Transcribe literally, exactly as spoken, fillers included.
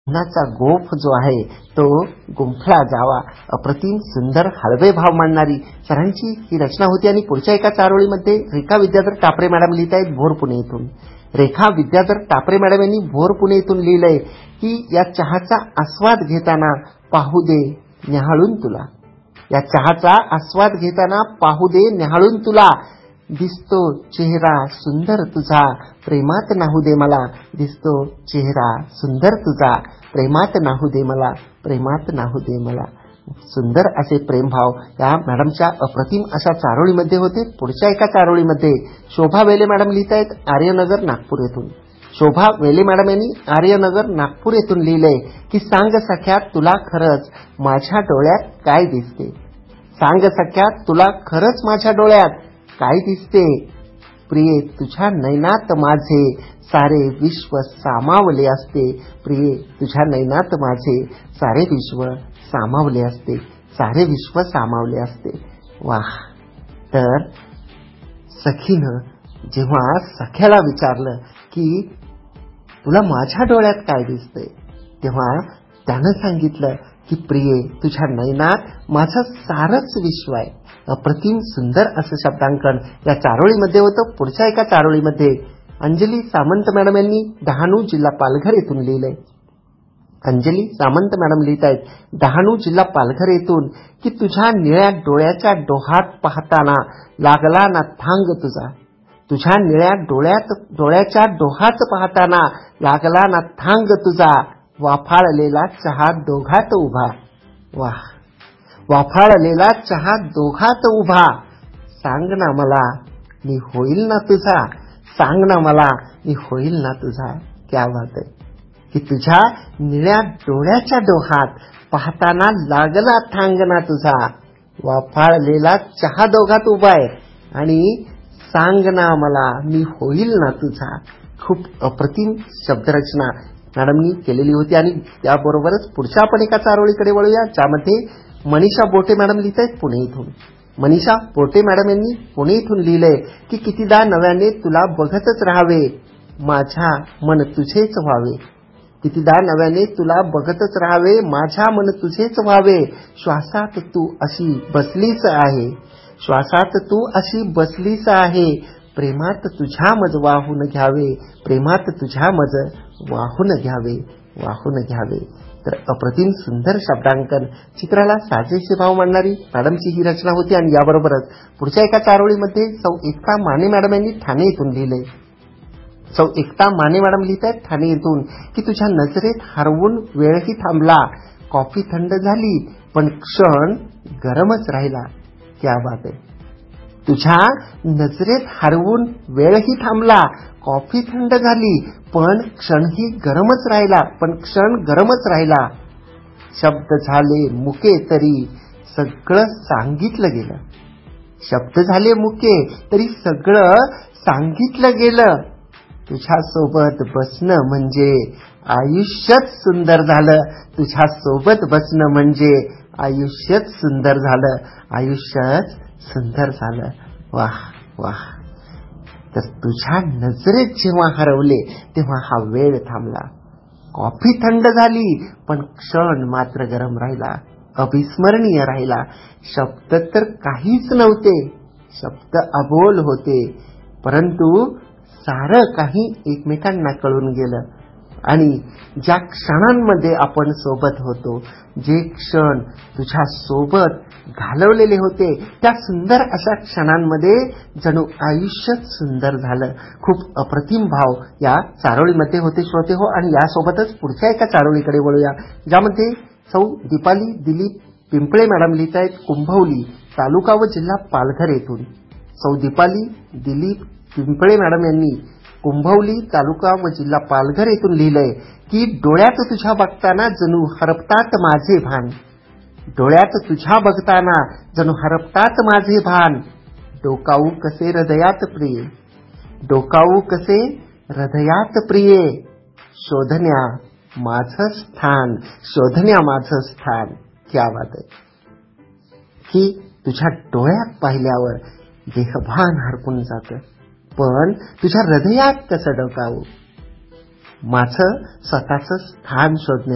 नाचा गोफ जो आहे तो गुंफला जावा. अप्रतिम सुंदर हळवे भाव मांडणारी सरांची ही रचना होती. आणि पुढच्या एका चारोळीमध्ये रेखा विद्याधर टापरे मॅडम लिहित आहेत भोर पुणे येथून. रेखा विद्याधर टापरे मॅडम यांनी भोर पुणे येथून लिहिलंय की या चहाचा आस्वाद घेताना पाहू दे न्याहाळून तुला. या चहाचा आस्वाद घेताना पाहू दे न्याहाळून तुला. दिसतो चेहरा सुंदर तुझा प्रेमात नाहू दे मला. दिसतो चेहरा सुंदर तुझा प्रेमात नाहू दे मला. प्रेमात नाहू दे मला. सुंदर असे प्रेमभाव या मॅडमच्या अप्रतिम अशा चारोळीमध्ये होते. पुढच्या एका चारोळीमध्ये शोभा वेले मॅडम लिहित आहेत आर्यनगर नागपूर येथून. शोभा वेले मॅडम यांनी आर्यनगर नागपूर येथून लिहिलंय की सांग सख्या तुला खरंच माझ्या डोळ्यात काय दिसते. सांग सख्या तुला खरंच माझ्या डोळ्यात काय दिसते. प्रिये तुझ्या नैनात माझे सारे विश्व सामावले असते. प्रिये तुझ्या नैनात माझे सारे विश्व सामावले असते. सारे विश्व सामावले असते. वाह. तर सखीनं जेव्हा सख्याला विचारलं की तुला माझ्या डोळ्यात काय दिसतंय, तेव्हा त्यानं सांगितलं की प्रिये तुझ्या नैनात माझं सारंच विश्व आहे. अप्रतिम सुंदर असं शब्दांकन या चारोळीमध्ये होतं. पुढच्या एका चारोळीमध्ये अंजली सामंत मॅडम यांनी डहाणू जिल्हा पालघर येथून लिहिलंय. अंजली सामंत मॅडम लिहित आहेत डहाणू जिल्हा पालघर येथून की तुझ्या निळ्या डोळ्याच्या डोहात पाहताना लागला ना थांग तुझा. तुझ्या निळ्या डोळ्यात डोळ्याच्या डोहात पाहताना लागला ना थांग तुझा. वाफाळलेला चहा दोघात उभा. वाह. वाफाळलेला चहा दोघात उभा. सांग ना मला मी होईल ना तुझा. सांग ना मला मी होईल ना तुझा. क्या बात आहे की तुझ्या निळ्या डोळ्याच्या डोहात पाहताना लागला थांग ना तुझा. वाफाळलेला चहा दोघात उभा आहे आणि सांग ना मला मी होईल ना तुझा. खूप अप्रतिम शब्दरचना मॅडमनी केलेली होती. आणि त्याबरोबरच पुढच्या आपण एका चारोळीकडे वळूया ज्यामध्ये मनीषा बोटे मॅडम लिहित आहेत पुणे इथून. मनीषा बोटे मॅडम यांनी पुणे इथून लिहिलंय की कितीदा नव्याने तुला बघतच राहावे माझ्या मन तुझेच व्हावे. कितीदा नव्याने तुला बघतच राहावे माझ्या मन तुझेच व्हावे. श्वासात तू अशी बसलीच आहे. श्वासात तू अशी बसलीच आहे. प्रेमात तुझ्या मज वाहून घ्यावे. प्रेमात तुझ्या मज वाहून घ्यावे. वाहून घ्यावे. तर अप्रतिम सुंदर शब्दांकन चित्राला साजेसे भाव मांडणारी मॅडमची ही रचना होती. आणि याबरोबरच पुढच्या एका चारोळीमध्ये सौ एकता माने मॅडम यांनी ठाणे येथून लिहिलंय. सौ एकता माने मॅडम लिहित आहेत ठाणे येथून की तुझ्या नजरेत हरवून वेळही थांबला. कॉफी थंड झाली पण क्षण गरमच राहिला. क्या बात आहे. तुझ्या नजरेत हरवून वेळही थांबला. कॉफी थंड झाली पण क्षणही गरमच राहिला. पण क्षण गरमच राहिला. शब्द झाले मुके तरी सगळं सांगितलं गेलं. शब्द झाले मुके तरी सगळं सांगितलं गेलं. तुझ्या सोबत बसणं म्हणजे आयुष्यच सुंदर झालं. तुझ्या सोबत बसणं म्हणजे आयुष्यच सुंदर झालं. आयुष्यच सुंदर झालं. वाह वाह. तर तुझ्या नजरेत जेव्हा हरवले तेव्हा हा वेळ थांबला. कॉफी थंड झाली पण क्षण मात्र गरम राहिला. अविस्मरणीय राहिला. शब्द तर काहीच नव्हते. शब्द अबोल होते परंतु सारं काही एकमेकांना कळून गेलं. आणि ज्या क्षणांमध्ये आपण सोबत होतो, जे क्षण तुझ्या सोबत घालवलेले होते, त्या सुंदर अशा क्षणांमध्ये जणू आयुष्यच सुंदर झालं. खूप अप्रतिम भाव या चारोळीमध्ये होते श्रोते हो. आणि यासोबतच पुढच्या एका चारोळीकडे वळूया ज्यामध्ये सौ दीपाली दिलीप पिंपळे मॅडम लिहित आहेत कुंभवली तालुका व जिल्हा पालघर येथून. सौ दीपाली दिलीप पिंपळे मॅडम यांनी कुंभवली तालुका व जिल्हा पालघर येथून लिहिलंय की डोळ्यात तुझ्या बघताना जणू हरपतात माझे भान. डोळ्यात तुझ्या बघताना जणू हरपतात माझे भान. डोकावू कसे हृदयात प्रिये. डोकावू कसे हृदयात प्रिये. शोधण्या माझं स्थान. शोधण्या माझं स्थान. क्या बात आहे की तुझ्या डोळ्यात पाहिल्यावर देहभान हरपून जातं. पण तुझ्या हृदयात कसं डोकावू. माझं स्वतःचं स्थान शोधण्या